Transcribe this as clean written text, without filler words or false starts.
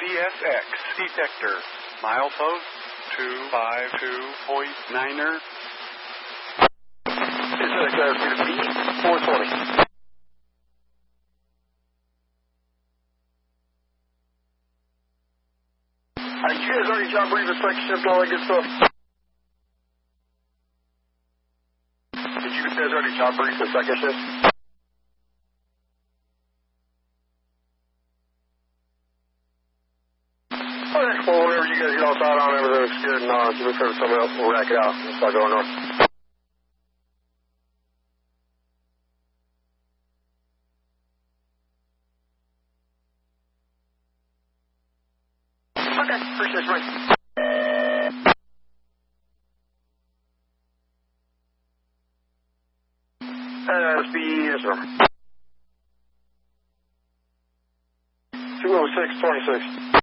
CSX detector. Milepost 252.9er. CSX airspeed B 420. You guys already job brief the second shift, all that good stuff? Did you guys already job brief the second shift? Okay, well, whenever you guys get all tied on, everything's good, and give me for somebody else, we'll rack it out and start going on. Okay, appreciate you, mate. Yes, sir. 206-26.